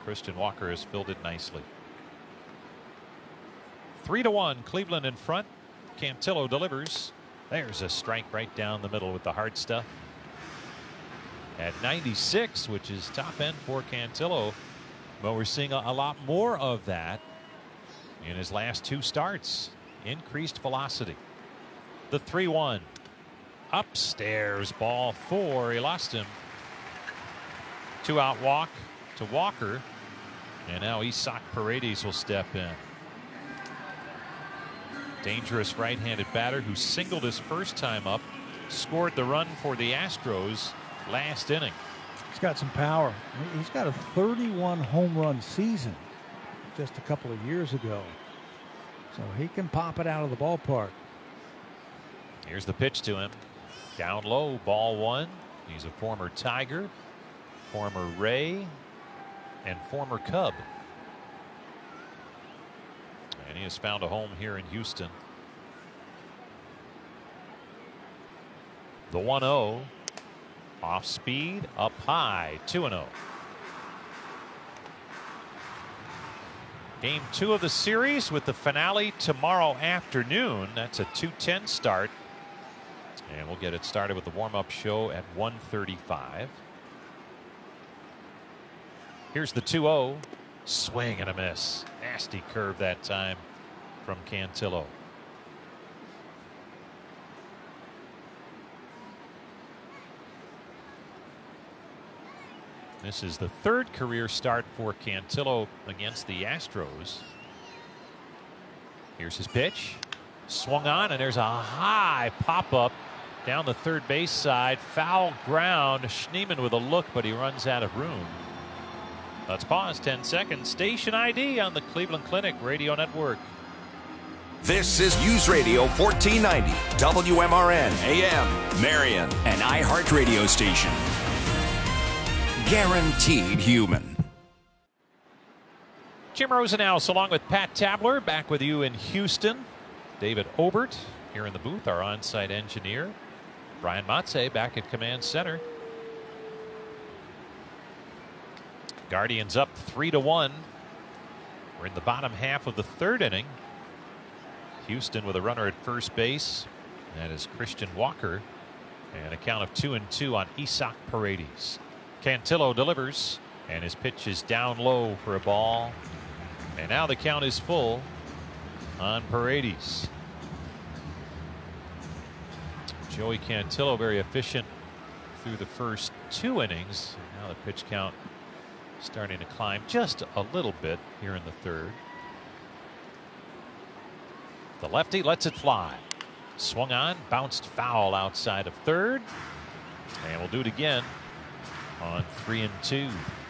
Christian Walker has filled it nicely. 3-1, Cleveland in front. Cantillo delivers. There's a strike right down the middle with the hard stuff. At 96, which is top end for Cantillo. But we're seeing a lot more of that in his last 2 starts. Increased velocity. The 3-1. Upstairs, ball 4. He lost him. 2-out walk to Walker. And now Isaac Paredes will step in. Dangerous right-handed batter who singled his first time up. Scored the run for the Astros last inning. He's got some power. He's got a 31 home run season just a couple of years ago. So he can pop it out of the ballpark. Here's the pitch to him. Down low, ball 1. He's a former Tiger, former Ray, and former Cub. And he has found a home here in Houston. The 1-0. Off speed, up high, 2-0. Game 2 of the series with the finale tomorrow afternoon. That's a 2:10 start. And we'll get it started with the warm-up show at 1:35. Here's the 2-0. Swing and a miss. Nasty curve that time from Cantillo. This is the 3rd career start for Cantillo against the Astros. Here's his pitch. Swung on, and there's a high pop-up down the third base side. Foul ground. Schneemann with a look, but he runs out of room. Let's pause 10 seconds. Station ID on the Cleveland Clinic Radio Network. This is News Radio 1490, WMRN AM, Marion, an iHeart radio station. Guaranteed human. Jim Rosenhaus along with Pat Tabler back with you in Houston. David Obert here in the booth, our on-site engineer. Brian Matze back at command center. Guardians up 3-1. We're in the bottom half of the 3rd inning. Houston with a runner at first base. That is Christian Walker. And a count of 2-2 on Isaac Paredes. Cantillo delivers, and his pitch is down low for a ball. And now the count is full on Paredes. Joey Cantillo very efficient through the first 2 innings. Now the pitch count starting to climb just a little bit here in the 3rd. The lefty lets it fly. Swung on, bounced foul outside of 3rd. And we'll do it again on 3-2.